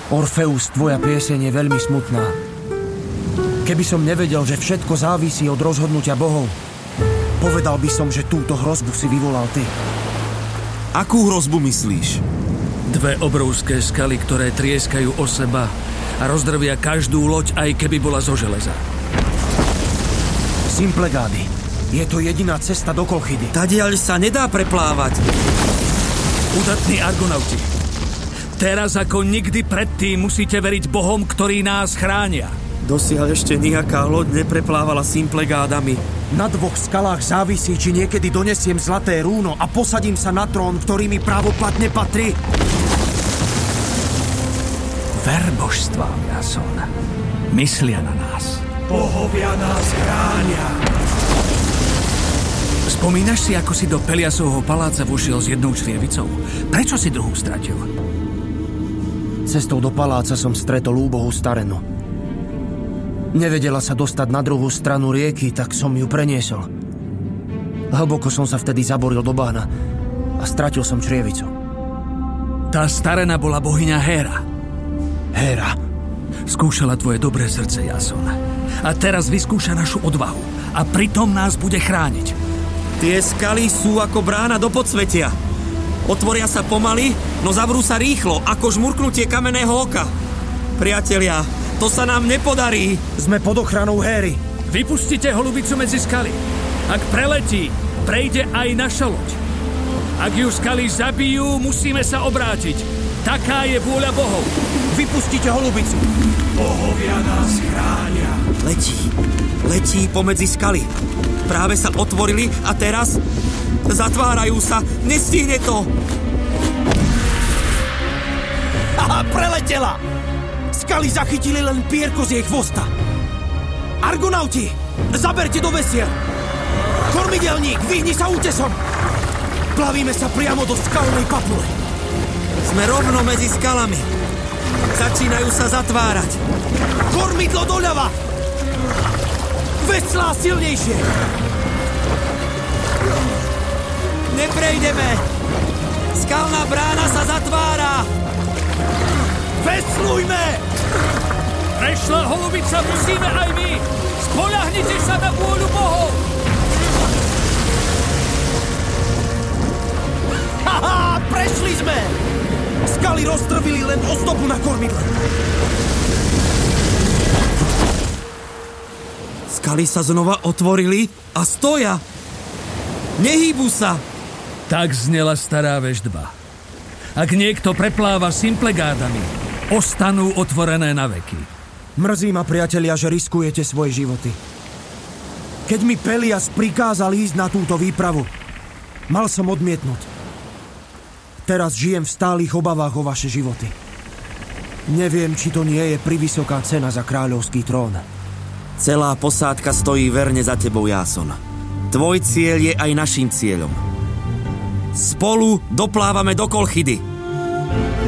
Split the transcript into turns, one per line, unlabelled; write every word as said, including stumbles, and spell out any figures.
Orfeus, tvoja pieseň je veľmi smutná. Keby som nevedel, že všetko závisí od rozhodnutia bohov, povedal by som, že túto hrozbu si vyvolal ty.
Akú hrozbu myslíš?
Dve obrovské skaly, ktoré trieskajú o seba a rozdrvia každú loď, aj keby bola zo železa.
Symplegády. Je to jediná cesta do Kolchidy.
Tadiaľ sa nedá preplávať.
Udatní argonauti. Teraz ako nikdy predtým musíte veriť bohom, ktorí nás chránia.
Dosiaľ ešte nejaká loď nepreplávala Symplegádami.
Na dvoch skalách závisí, či niekedy donesiem zlaté rúno a posadím sa na trón, ktorý mi právoplatne patrí.
Ver božstvám, Jason. Myslia na nás.
Bohovia nás chránia.
Spomínaš si, ako si do Peliasovho paláca vošiel s jednou črievicou? Prečo si druhú stratil?
Cestou do paláca som stretol úbohú starenu. Nevedela sa dostať na druhú stranu rieky, tak som ju preniesol. Hlboko som sa vtedy zaboril do bahna a stratil som črievicu.
Tá starena bola bohyňa Héra.
Héra?
Skúšala tvoje dobré srdce, Jason. A teraz vyskúša našu odvahu. A pritom nás bude chrániť.
Tie skaly sú ako brána do podsvetia. Otvoria sa pomaly, no zavrú sa rýchlo, ako žmurknutie kamenného oka. Priatelia, to sa nám nepodarí.
Sme pod ochranou Héry.
Vypustite holubicu medzi skaly. Ak preletí, prejde aj naša loď. Ak ju skaly zabijú, musíme sa obrátiť. Taká je vôľa bohov.
Vypustite holubicu. Bohovia nás chránia.
Letí, letí pomedzi skaly. Práve sa otvorili a teraz zatvárajú sa. Nestihne to.
Haha, preletela! Skaly zachytili len pierko z jej chvosta. Argonauti, zaberte do vesiel. Kormidelník, vyhni sa útesom. Plavíme sa priamo do skalnej papule.
Sme rovno medzi skalami. Začínajú sa zatvárať.
Kormidlo doľava! Veslá silnejšie!
Neprejdeme! Skalná brána sa zatvára!
Veslujme!
Prešla holubica, musíme aj my! Spoľahnite sa na vôľu bohov!
Haha, prešli sme! Skaly roztrvili len ozdobu na kormidle.
Skaly sa znova otvorili a stoja. Nehýbu sa.
Tak znela stará veštba. Ak niekto prepláva Symplegádami, ostanú otvorené na veky.
Mrzí ma, priatelia, že riskujete svoje životy. Keď mi Pelias prikázal ísť na túto výpravu, mal som odmietnúť. Teraz žijem v stálych obavách o vaše životy. Neviem, či to nie je privysoká cena za kráľovský trón.
Celá posádka stojí verne za tebou, Jason. Tvoj cieľ je aj naším cieľom. Spolu doplávame do Kolchidy.